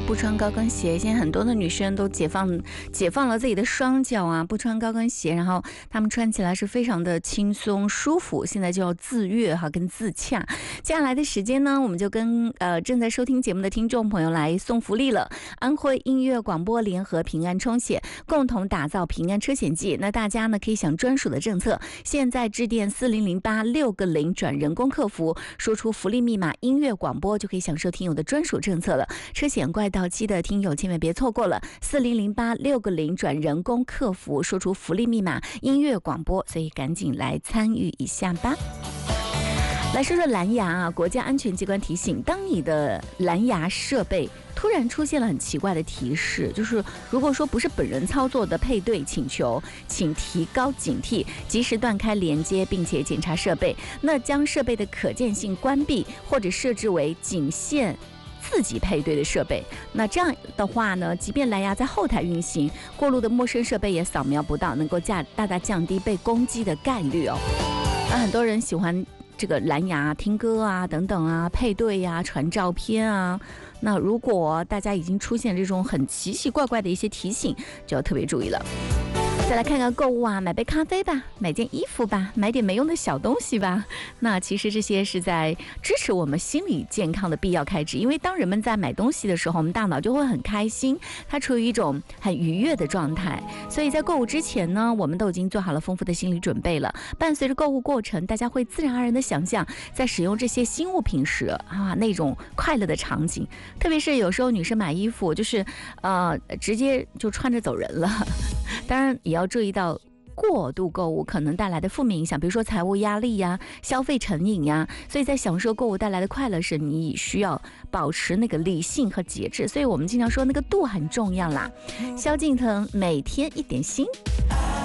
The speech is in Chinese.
不穿高跟鞋。现在很多的女生都解放了自己的双脚啊，不穿高跟鞋，然后她们穿起来是非常的轻松舒服。现在就要自悦哈，跟自洽。接下来的时间呢，我们就跟正在收听节目的听众朋友来送福利了。安徽音乐广播联合平安冲险，共同打造平安车险季。那大家呢可以享专属的政策，现在致电4008-6个0转人工客服，说出福利密码音乐广播，就可以享受听友的专属政策了。车险怪到期的听友千万别错过了，4008-6个0转人工客服，说出福利密码音乐广播，所以赶紧来参与一下吧。来说说蓝牙啊，国家安全机关提醒，当你的蓝牙设备突然出现了很奇怪的提示，就是如果说不是本人操作的配对请求，请提高警惕，及时断开连接，并且检查设备。那将设备的可见性关闭，或者设置为仅限自己配对的设备。那这样的话呢，即便蓝牙在后台运行，过路的陌生设备也扫描不到，能够大大降低被攻击的概率哦。那很多人喜欢这个蓝牙听歌啊等等啊，配对啊，传照片啊。那如果大家已经出现这种很奇奇怪怪的一些提醒，就要特别注意了。再来看看购物啊，买杯咖啡吧，买件衣服吧，买点没用的小东西吧。那其实这些是在支持我们心理健康的必要开支，因为当人们在买东西的时候，我们大脑就会很开心，它处于一种很愉悦的状态。所以在购物之前呢，我们都已经做好了丰富的心理准备了。伴随着购物过程，大家会自然而然的想象在使用这些新物品时啊那种快乐的场景。特别是有时候女生买衣服，就是直接就穿着走人了。当然也要注意到过度购物可能带来的负面影响，比如说财务压力呀、消费成瘾呀。所以在享受购物带来的快乐时，你需要保持那个理性和节制。所以我们经常说那个度很重要啦。萧敬腾每天一点心。